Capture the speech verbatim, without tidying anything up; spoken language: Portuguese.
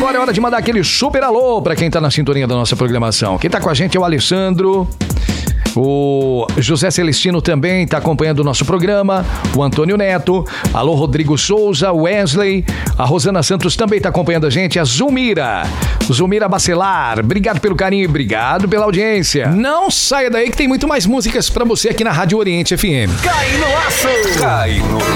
agora é hora de mandar aquele super alô pra quem tá na sintonia da nossa programação. Quem tá com a gente é o Alessandro. O José Celestino também está acompanhando o nosso programa. O Antônio Neto. Alô, Rodrigo Souza, Wesley. A Rosana Santos também está acompanhando a gente. A Zulmira. Zulmira Bacelar. Obrigado pelo carinho, obrigado pela audiência. Não saia daí que tem muito mais músicas para você aqui na Rádio Oriente F M. Cai no laço! Cai no